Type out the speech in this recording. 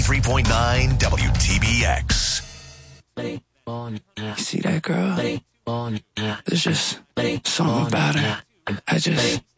93.9 WTBX. You see that girl? There's just something about her. I just